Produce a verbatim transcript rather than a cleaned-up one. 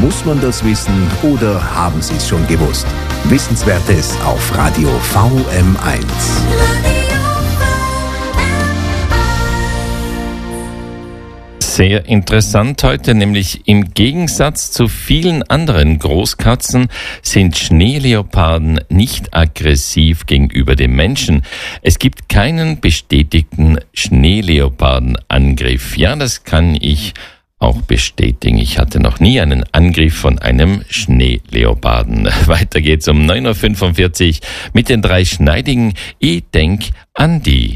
Muss man das wissen oder haben Sie es schon gewusst? Wissenswertes auf Radio V M eins. Sehr interessant heute, nämlich im Gegensatz zu vielen anderen Großkatzen sind Schneeleoparden nicht aggressiv gegenüber dem Menschen. Es gibt keinen bestätigten Schneeleopardenangriff. Ja, das kann ich auch bestätigen. Ich hatte noch nie einen Angriff von einem Schneeleoparden. Weiter geht's um neun Uhr fünfundvierzig mit den drei Schneidigen. Ich denk an die.